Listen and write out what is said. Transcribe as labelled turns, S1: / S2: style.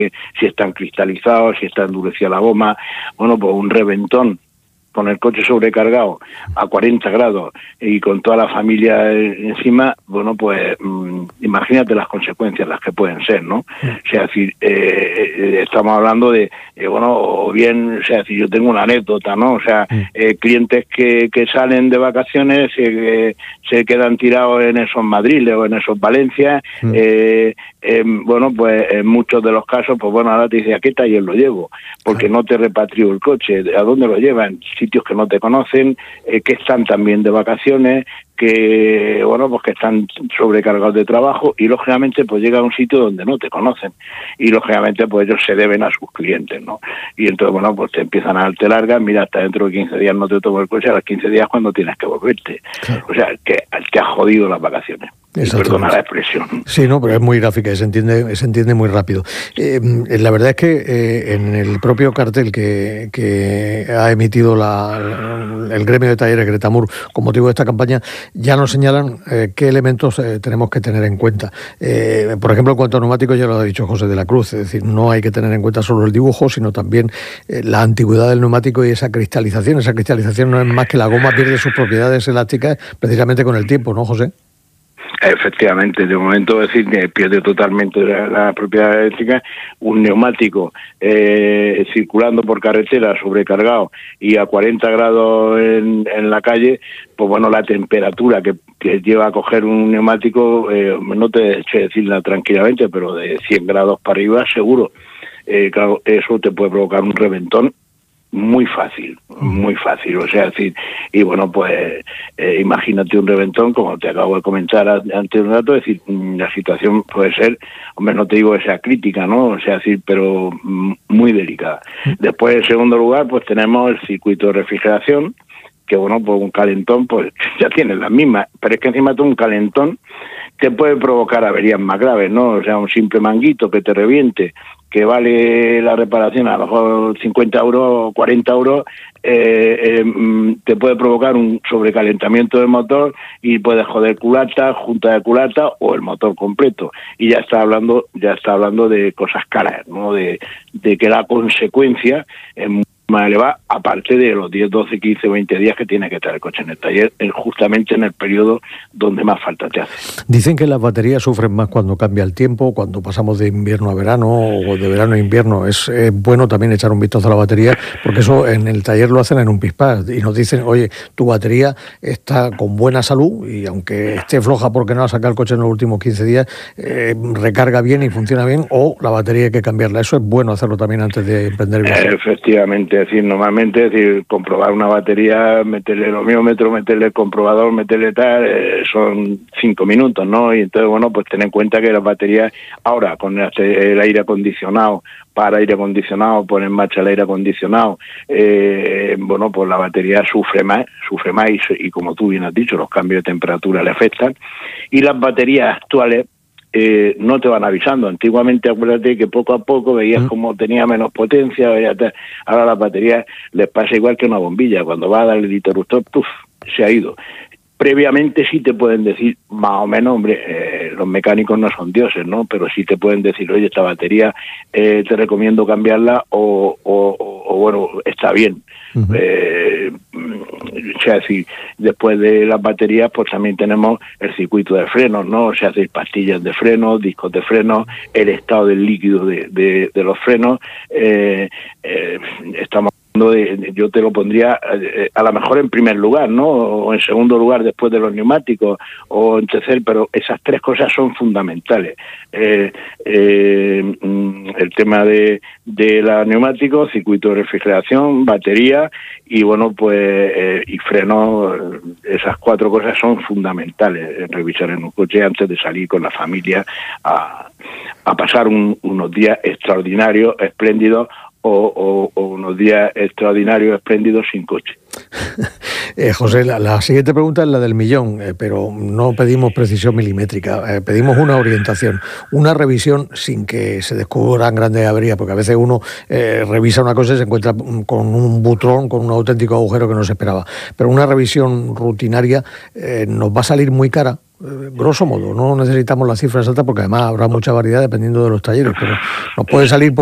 S1: si están cristalizados, si está endurecida la goma. Bueno, pues un reventón con el coche sobrecargado a 40 grados y con toda la familia encima, bueno, pues imagínate las consecuencias, las que pueden ser, ¿no? O sea, decir, estamos hablando de, bueno, o bien, o sea, decir, yo tengo una anécdota, ¿no? O sea, clientes que salen de vacaciones, se quedan tirados en esos Madriles o en esos Valencias, bueno, pues en muchos de los casos, pues bueno, ahora te dice, ¿a qué taller lo llevo? Porque no te repatrió el coche, ¿a dónde lo llevan? Sitios que no te conocen, que están también de vacaciones, que bueno, pues que están sobrecargados de trabajo y lógicamente pues llega a un sitio donde no te conocen y lógicamente pues ellos se deben a sus clientes, ¿no? Y entonces bueno, pues te empiezan a darte largas, mira, hasta dentro de 15 días no te tomo el coche, a los 15 días cuando tienes que volverte. Claro. O sea, que te has jodido las vacaciones. Perdona la expresión.
S2: Sí, no, pero es muy gráfica y se entiende muy rápido. La verdad es que en el propio cartel que ha emitido el gremio de talleres Gretamur con motivo de esta campaña, ya nos señalan qué elementos tenemos que tener en cuenta. Por ejemplo, en cuanto a neumáticos, ya lo ha dicho José de la Cruz, es decir, no hay que tener en cuenta solo el dibujo, sino también la antigüedad del neumático y esa cristalización. Esa cristalización no es más que la goma pierde sus propiedades elásticas precisamente con el tiempo, ¿no, José?
S1: Efectivamente, de momento decir que pierde totalmente la propiedad eléctrica. Un neumático circulando por carretera sobrecargado y a 40 grados en la calle, pues bueno, la temperatura que lleva a coger un neumático, no te sé decirla tranquilamente, pero de 100 grados para arriba seguro. Claro, eso te puede provocar un reventón muy fácil, o sea, decir, y bueno, pues imagínate un reventón, como te acabo de comentar antes de un rato, es decir, la situación puede ser, hombre, no te digo que sea crítica, ¿no? O sea, decir, pero muy delicada. Después, en segundo lugar, pues tenemos el circuito de refrigeración, que bueno, pues un calentón, pues ya tienes las mismas, pero es que encima de un calentón te puede provocar averías más graves, ¿no? O sea, un simple manguito que te reviente, que vale la reparación a lo mejor 50 euros o 40 euros, te puede provocar un sobrecalentamiento del motor y puedes joder culata, junta de culata o el motor completo. Y ya está hablando de cosas caras, ¿no? De que la consecuencia es más elevada, aparte de los 10, 12, 15, 20 días que tiene que estar el coche en el taller, justamente en el periodo donde más falta te hace.
S2: Dicen que las baterías sufren más cuando cambia el tiempo, cuando pasamos de invierno a verano o de verano a invierno. Es bueno también echar un vistazo a la batería, porque eso en el taller lo hacen en un pispás y nos dicen, oye, tu batería está con buena salud y aunque esté floja porque no ha sacado el coche en los últimos 15 días, recarga bien y funciona bien, o la batería hay que cambiarla. Eso es bueno hacerlo también antes de emprender el viaje.
S1: Efectivamente. Es decir, normalmente, comprobar una batería, meterle el omiómetro, meterle el comprobador, meterle tal, son 5 minutos, ¿no? Y entonces, bueno, pues ten en cuenta que las baterías, ahora con el aire acondicionado, para aire acondicionado, pone en marcha el aire acondicionado, bueno, pues la batería sufre más y como tú bien has dicho, los cambios de temperatura le afectan. Y las baterías actuales, no te van avisando. Antiguamente, acuérdate que poco a poco veías como tenía menos potencia, ahora las baterías les pasa igual que una bombilla, cuando va a dar el interruptor, ¡puf!, se ha ido. Previamente sí te pueden decir, más o menos, hombre, los mecánicos no son dioses, ¿no? Pero sí te pueden decir, oye, esta batería te recomiendo cambiarla o bueno, está bien. O sea, si después de las baterías, pues también tenemos el circuito de frenos, ¿no? O sea, pastillas de frenos, discos de frenos, el estado del líquido de los frenos. Estamos yo te lo pondría a lo mejor en primer lugar, ¿no? O en segundo lugar después de los neumáticos, o en tercer, pero esas tres cosas son fundamentales. El tema de los neumáticos, circuito de refrigeración, batería y bueno, pues y frenos, esas 4 cosas son fundamentales revisar en un coche antes de salir con la familia a pasar unos días extraordinarios, espléndidos, o unos días extraordinarios, espléndidos sin coche.
S2: José, la siguiente pregunta es la del millón, pero no pedimos precisión milimétrica, pedimos una orientación, una revisión sin que se descubran grandes averías, porque a veces uno revisa una cosa y se encuentra con un butrón, con un auténtico agujero que no se esperaba. Pero una revisión rutinaria nos va a salir muy cara. grosso modo, no necesitamos la cifra exacta porque además habrá mucha variedad dependiendo de los talleres, pero nos puede salir